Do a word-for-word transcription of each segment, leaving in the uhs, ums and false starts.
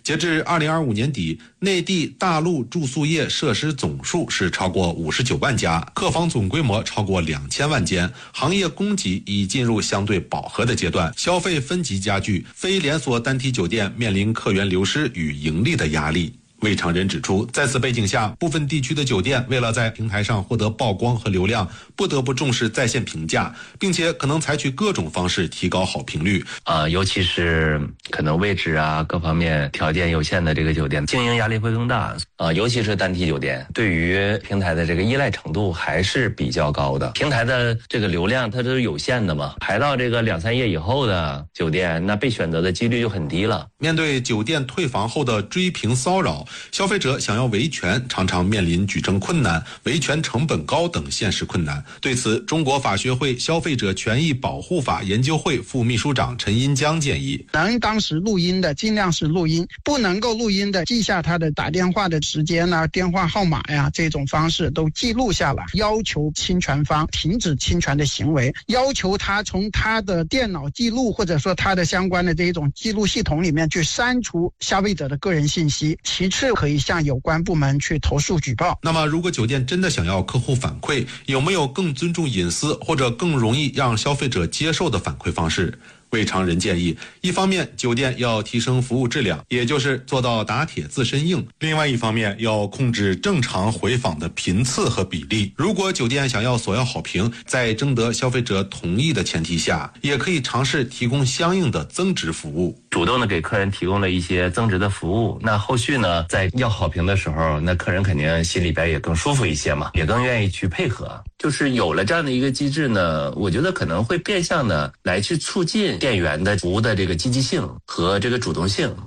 截至二零二五年底，内地大陆住宿业设施总数是超过五十九万家，客房总规模超过两千万间，行业供给已进入相对饱和的阶段，消费分级加剧，非连锁单体酒店面临客源流失与盈利的压力。魏长仁指出，在此背景下，部分地区的酒店为了在平台上获得曝光和流量，不得不重视在线评价，并且可能采取各种方式提高好评率。 呃，尤其是可能位置啊各方面条件有限的这个酒店，经营压力会更大。呃，尤其是单体酒店，对于平台的这个依赖程度还是比较高的。平台的这个流量它都是有限的嘛，排到这个两三页以后的酒店，那被选择的几率就很低了。 面对酒店退房后的追评骚扰，消费者想要维权，常常面临举证困难、维权成本高等现实困难。对此，中国法学会消费者权益保护法研究会副秘书长陈荫江建议， 能当时录音的尽量是录音，不能够录音的记下他的打电话的时间啊、电话号码呀，这种方式都记录下来，要求侵权方停止侵权的行为，要求他从他的电脑记录或者说他的相关的这种记录系统里面去删除消费者的个人信息。其次，可以向有关部门去投诉举报。 那么，如果酒店真的想要客户反馈，有没有更尊重隐私或者更容易让消费者接受的反馈方式？魏长仁建议，一方面酒店要提升服务质量，也就是做到打铁自身硬；另外一方面要控制正常回访的频次和比例。如果酒店想要索要好评，在征得消费者同意的前提下，也可以尝试提供相应的增值服务， 主动的给客人提供了一些增值的服务。那后续呢，在要好评的时候，那客人肯定心里边也更舒服一些嘛，也更愿意去配合。就是有了这样的一个机制呢，我觉得可能会变相的来去促进店员的服务的这个积极性和这个主动性。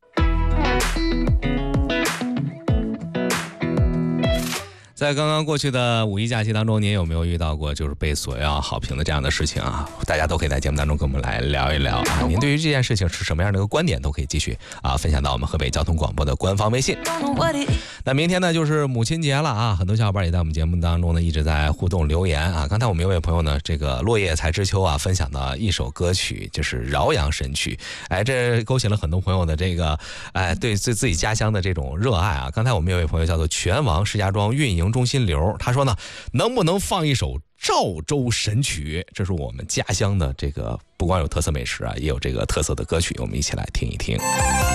在刚刚过去的五一假期当中，您有没有遇到过就是被索要好评的这样的事情啊？大家都可以在节目当中跟我们来聊一聊啊。您对于这件事情是什么样的一个观点，都可以继续啊分享到我们河北交通广播的官方微信。那明天呢就是母亲节了啊，很多小伙伴也在我们节目当中呢一直在互动留言啊。刚才我们有位朋友呢，这个落叶才知秋啊，分享的一首歌曲就是饶阳神曲，哎，这勾起了很多朋友的这个哎对对自己家乡的这种热爱啊。刚才我们有位朋友叫做拳王石家庄运营中心流，他说呢，能不能放一首赵州神曲？这是我们家乡的这个不光有特色美食啊，也有这个特色的歌曲，我们一起来听一听。